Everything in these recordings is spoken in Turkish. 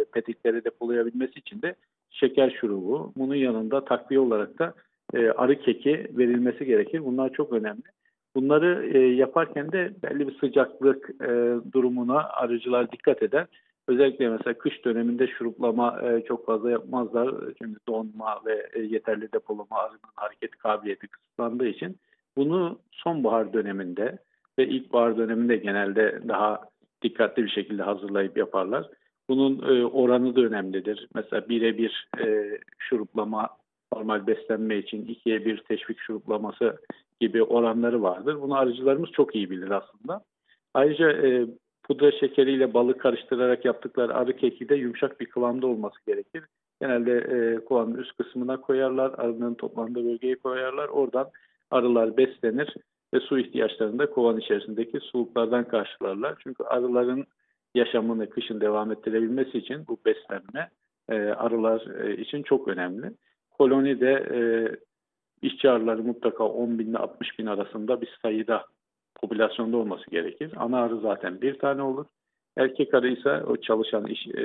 peteklere depolayabilmesi için de şeker şurubu, bunun yanında takviye olarak da arı keki verilmesi gerekir. Bunlar çok önemli. Bunları yaparken de belli bir sıcaklık durumuna arıcılar dikkat eder. Özellikle mesela kış döneminde şuruplama çok fazla yapmazlar. Çünkü donma ve yeterli depolama arının hareket kabiliyeti kısıtlandığı için bunu sonbahar döneminde ve ilkbahar döneminde genelde daha dikkatli bir şekilde hazırlayıp yaparlar. Bunun oranı da önemlidir. Mesela 1'e 1 şuruplama normal beslenme için 2'ye 1 teşvik şuruplaması gibi oranları vardır. Bunu arıcılarımız çok iyi bilir aslında. Ayrıca pudra şekeriyle balı karıştırarak yaptıkları arı keki de yumuşak bir kıvamda olması gerekir. Genelde kovanın üst kısmına koyarlar, arının toplandığı bölgeye koyarlar. Oradan arılar beslenir ve su ihtiyaçlarını da kovan içerisindeki suluklardan karşılarlar. Çünkü arıların yaşamını kışın devam ettirebilmesi için bu beslenme arılar için çok önemli. Kolonide işçi arıları mutlaka 10 bin ile 60 bin arasında bir sayıda popülasyonda olması gerekir. Ana arı zaten bir tane olur. Erkek arı ise o çalışan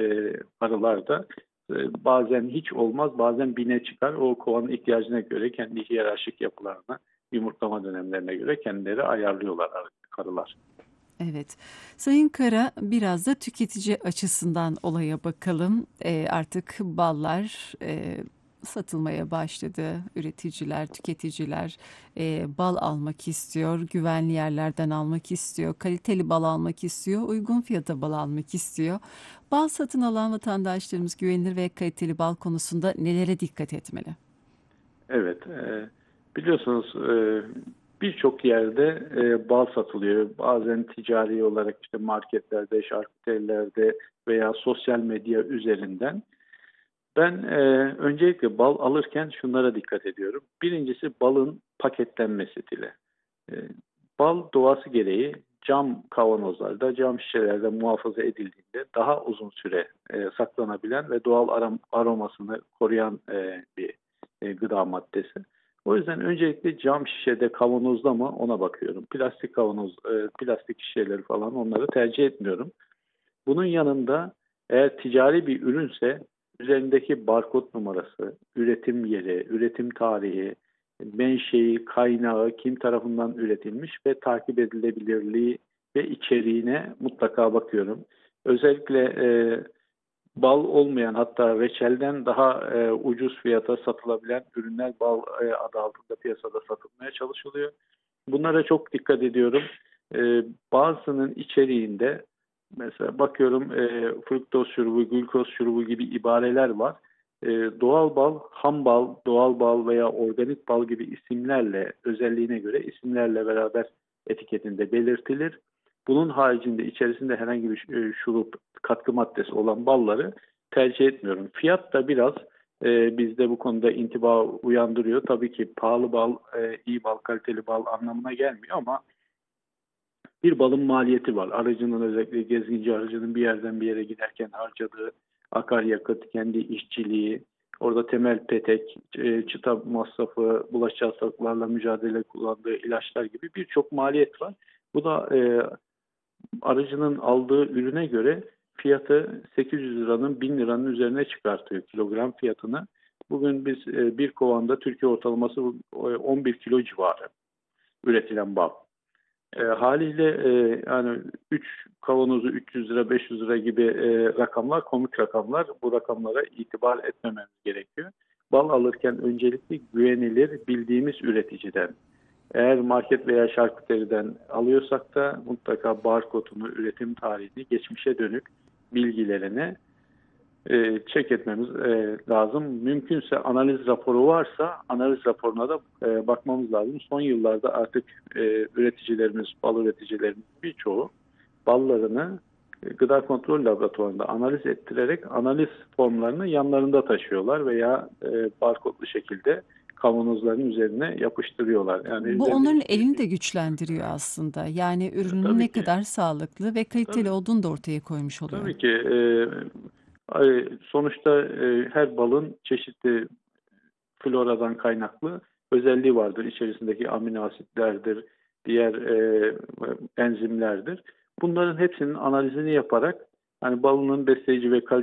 arılar da bazen hiç olmaz, bazen bine çıkar. O kovanın ihtiyacına göre kendi hiyerarşik yapılarına, yumurtlama dönemlerine göre kendileri ayarlıyorlar arılar. Evet. Sayın Kara, biraz da tüketici açısından olaya bakalım. Artık ballar satılmaya başladı. Üreticiler, tüketiciler bal almak istiyor, güvenli yerlerden almak istiyor, kaliteli bal almak istiyor, uygun fiyata bal almak istiyor. Bal satın alan vatandaşlarımız güvenilir ve kaliteli bal konusunda nelere dikkat etmeli? Evet, biliyorsunuz birçok yerde bal satılıyor. Bazen ticari olarak işte marketlerde, şarküterilerde veya sosyal medya üzerinden. Ben öncelikle bal alırken şunlara dikkat ediyorum. Birincisi balın paketlenme stili. E, Bal doğası gereği cam kavanozlarda, cam şişelerde muhafaza edildiğinde daha uzun süre saklanabilen ve doğal aromasını koruyan bir gıda maddesi. O yüzden öncelikle cam şişede kavanozda mı ona bakıyorum. Plastik kavanoz, plastik şişeleri falan onları tercih etmiyorum. Bunun yanında eğer ticari bir ürünse üzerindeki barkod numarası, üretim yeri, üretim tarihi, menşei, kaynağı, kim tarafından üretilmiş ve takip edilebilirliği ve içeriğine mutlaka bakıyorum. Özellikle bal olmayan hatta reçelden daha ucuz fiyata satılabilen ürünler bal adı altında piyasada satılmaya çalışılıyor. Bunlara çok dikkat ediyorum. Bazısının içeriğinde mesela bakıyorum fruktoz şurubu, glukoz şurubu gibi ibareler var. Doğal bal, ham bal, doğal bal veya organik bal gibi isimlerle, özelliğine göre isimlerle beraber etiketinde belirtilir. Bunun haricinde içerisinde herhangi bir şurup, katkı maddesi olan balları tercih etmiyorum. Fiyat da biraz bizde bu konuda intiba uyandırıyor. Tabii ki pahalı bal, iyi bal, kaliteli bal anlamına gelmiyor ama bir balın maliyeti var. Aracının özellikle gezginci aracının bir yerden bir yere giderken harcadığı akaryakıt, kendi işçiliği, orada temel petek, çıta masrafı, bulaşıcı hastalıklarla mücadele kullandığı ilaçlar gibi birçok maliyet var. Bu da aracının aldığı ürüne göre fiyatı 800 liranın 1000 liranın üzerine çıkartıyor kilogram fiyatını. Bugün biz bir kovanda Türkiye ortalaması 11 kilo civarı üretilen bal. Haliyle yani 3 kavanozu 300 lira 500 lira gibi rakamlar komik rakamlar. Bu rakamlara itibar etmememiz gerekiyor. Bal alırken öncelikle güvenilir bildiğimiz üreticiden. Eğer market veya şarküteriden alıyorsak da mutlaka barkodunu, üretim tarihini, geçmişe dönük bilgilerini check etmemiz lazım. Mümkünse analiz raporu varsa analiz raporuna da bakmamız lazım. Son yıllarda artık üreticilerimiz, bal üreticilerimiz birçoğu ballarını gıda kontrol laboratuvarında analiz ettirerek analiz formlarını yanlarında taşıyorlar veya barkodlu şekilde kavanozların üzerine yapıştırıyorlar. Yani Bu üzerinde onların hiçbir elini de güçlendiriyor aslında. Yani ürünün ne tabii ki kadar sağlıklı ve kaliteli tabii olduğunu da ortaya koymuş oluyor. tabii ki sonuçta her balın çeşitli floradan kaynaklı özelliği vardır. İçerisindeki amino asitlerdir, diğer enzimlerdir. Bunların hepsinin analizini yaparak hani balının besleyici ve kaliteli